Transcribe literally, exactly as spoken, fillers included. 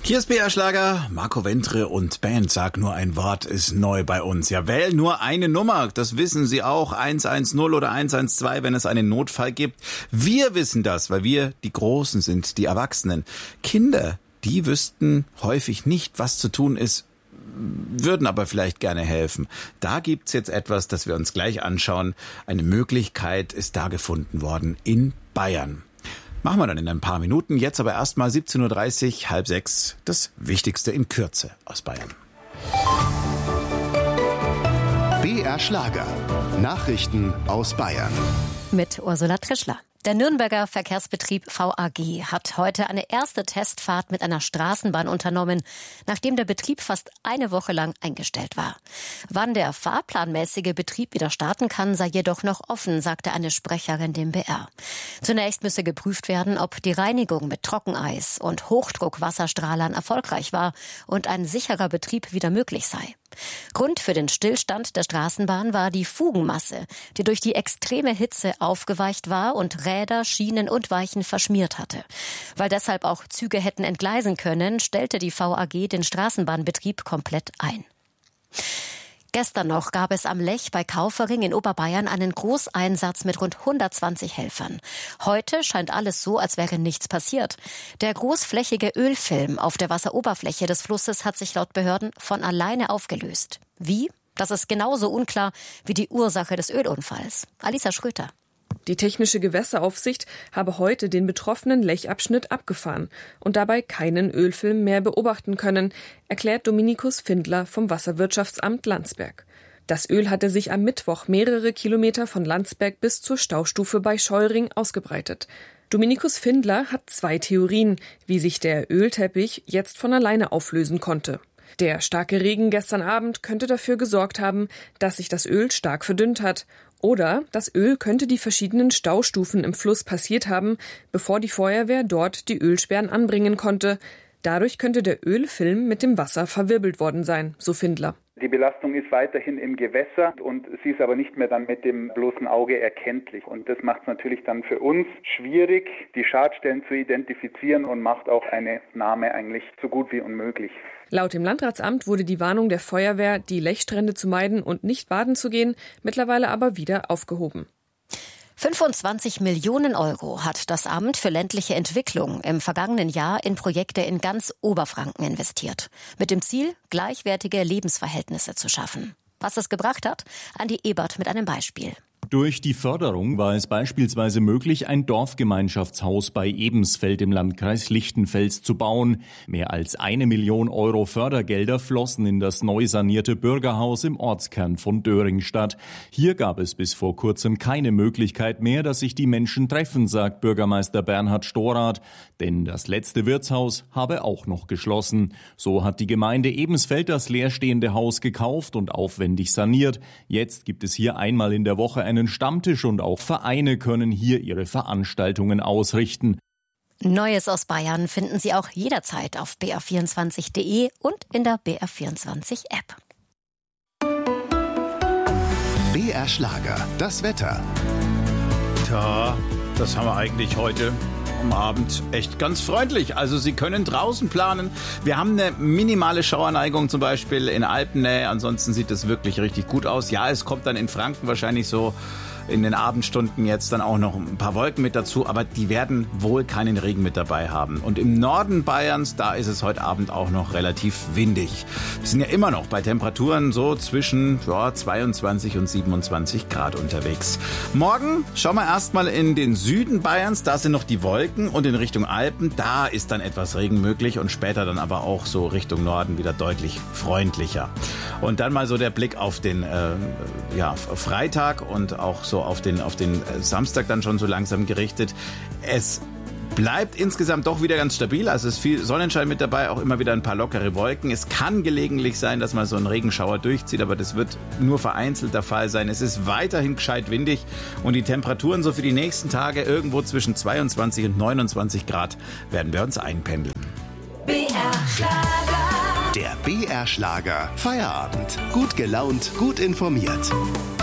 Hier ist B R Schlager, Marco Ventre und Band. Sag nur ein Wort ist neu bei uns. Ja, wähl nur eine Nummer, das wissen Sie auch, eins eins null oder eins eins zwei, wenn es einen Notfall gibt. Wir wissen das, weil wir die Großen sind, die Erwachsenen. Kinder, die wüssten häufig nicht, was zu tun ist, würden aber vielleicht gerne helfen. Da gibt's jetzt etwas, das wir uns gleich anschauen. Eine Möglichkeit ist da gefunden worden in Bayern. Machen wir dann in ein paar Minuten. Jetzt aber erstmal siebzehn Uhr dreißig, halb sechs, das Wichtigste in Kürze aus Bayern. B R Schlager. Nachrichten aus Bayern. Mit Ursula Trischler. Der Nürnberger Verkehrsbetrieb V A G hat heute eine erste Testfahrt mit einer Straßenbahn unternommen, nachdem der Betrieb fast eine Woche lang eingestellt war. Wann der fahrplanmäßige Betrieb wieder starten kann, sei jedoch noch offen, sagte eine Sprecherin dem B R. Zunächst müsse geprüft werden, ob die Reinigung mit Trockeneis und Hochdruckwasserstrahlern erfolgreich war und ein sicherer Betrieb wieder möglich sei. Grund für den Stillstand der Straßenbahn war die Fugenmasse, die durch die extreme Hitze aufgeweicht war und Räder, Schienen und Weichen verschmiert hatte. Weil deshalb auch Züge hätten entgleisen können, stellte die V A G den Straßenbahnbetrieb komplett ein. Gestern noch gab es am Lech bei Kaufering in Oberbayern einen Großeinsatz mit rund hundertzwanzig Helfern. Heute scheint alles so, als wäre nichts passiert. Der großflächige Ölfilm auf der Wasseroberfläche des Flusses hat sich laut Behörden von alleine aufgelöst. Wie? Das ist genauso unklar wie die Ursache des Ölunfalls. Alisa Schröter. Die Technische Gewässeraufsicht habe heute den betroffenen Lechabschnitt abgefahren und dabei keinen Ölfilm mehr beobachten können, erklärt Dominikus Findler vom Wasserwirtschaftsamt Landsberg. Das Öl hatte sich am Mittwoch mehrere Kilometer von Landsberg bis zur Staustufe bei Scheuring ausgebreitet. Dominikus Findler hat zwei Theorien, wie sich der Ölteppich jetzt von alleine auflösen konnte. Der starke Regen gestern Abend könnte dafür gesorgt haben, dass sich das Öl stark verdünnt hat. Oder das Öl könnte die verschiedenen Staustufen im Fluss passiert haben, bevor die Feuerwehr dort die Ölsperren anbringen konnte. Dadurch könnte der Ölfilm mit dem Wasser verwirbelt worden sein, so Findler. Die Belastung ist weiterhin im Gewässer und sie ist aber nicht mehr dann mit dem bloßen Auge erkenntlich. Und das macht es natürlich dann für uns schwierig, die Schadstellen zu identifizieren und macht auch eine Nahme eigentlich so gut wie unmöglich. Laut dem Landratsamt wurde die Warnung der Feuerwehr, die Lechstrände zu meiden und nicht baden zu gehen, mittlerweile aber wieder aufgehoben. fünfundzwanzig Millionen Euro hat das Amt für ländliche Entwicklung im vergangenen Jahr in Projekte in ganz Oberfranken investiert. Mit dem Ziel, gleichwertige Lebensverhältnisse zu schaffen. Was das gebracht hat? Andi Ebert mit einem Beispiel. Durch die Förderung war es beispielsweise möglich, ein Dorfgemeinschaftshaus bei Ebensfeld im Landkreis Lichtenfels zu bauen. Mehr als eine Million Euro Fördergelder flossen in das neu sanierte Bürgerhaus im Ortskern von Döringstadt. Hier gab es bis vor kurzem keine Möglichkeit mehr, dass sich die Menschen treffen, sagt Bürgermeister Bernhard Storath. Denn das letzte Wirtshaus habe auch noch geschlossen. So hat die Gemeinde Ebensfeld das leerstehende Haus gekauft und aufwendig saniert. Jetzt gibt es hier einmal in der Woche einen Stammtisch und auch Vereine können hier ihre Veranstaltungen ausrichten. Neues aus Bayern finden Sie auch jederzeit auf b r vierundzwanzig punkt de und in der B R vierundzwanzig App. B R Schlager, das Wetter. Tja, das haben wir eigentlich heute am Abend echt ganz freundlich. Also Sie können draußen planen. Wir haben eine minimale Schauerneigung zum Beispiel in Alpennähe. Ansonsten sieht es wirklich richtig gut aus. Ja, es kommt dann in Franken wahrscheinlich so in den Abendstunden jetzt dann auch noch ein paar Wolken mit dazu, aber die werden wohl keinen Regen mit dabei haben. Und im Norden Bayerns, da ist es heute Abend auch noch relativ windig. Wir sind ja immer noch bei Temperaturen so zwischen ja, zweiundzwanzig und siebenundzwanzig Grad unterwegs. Morgen schauen wir erstmal in den Süden Bayerns, da sind noch die Wolken und in Richtung Alpen, da ist dann etwas Regen möglich und später dann aber auch so Richtung Norden wieder deutlich freundlicher. Und dann mal so der Blick auf den äh, ja, Freitag und auch so auf den, auf den Samstag dann schon so langsam gerichtet. Es bleibt insgesamt doch wieder ganz stabil. Also es ist viel Sonnenschein mit dabei, auch immer wieder ein paar lockere Wolken. Es kann gelegentlich sein, dass mal so ein Regenschauer durchzieht, aber das wird nur vereinzelt der Fall sein. Es ist weiterhin gescheit windig und die Temperaturen so für die nächsten Tage irgendwo zwischen zweiundzwanzig und neunundzwanzig Grad werden wir uns einpendeln. B R Schlager. Der B R Schlager Feierabend. Gut gelaunt, gut informiert.